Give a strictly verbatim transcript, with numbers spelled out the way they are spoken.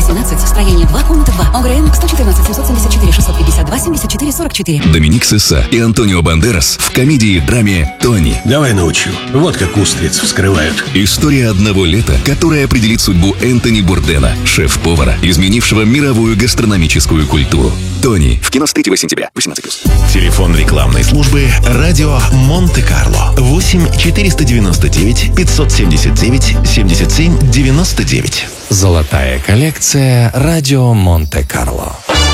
семнадцать. Строение два, комната два. ОГРН сто четырнадцать семьсот семьдесят четыре шестьсот пятьдесят два семьдесят четыре сорок четыре. Доминик Сесса и Антонио Бандерас в комедии-драме «Тони». Давай научу. Вот как устриц вскрывают. История одного лета, которая определит судьбу Энтони Бурдена, шеф-повара, изменившего мировую гастрономическую культуру. «Тони» в кино с третьего сентября, восемнадцать плюс. Телефон рекламной службы «Радио Монте-Карло». восемь четыреста девяносто девять пятьсот семьдесят девять семьдесят семь девяносто девять. Золотая коллекция «Радио Монте-Карло».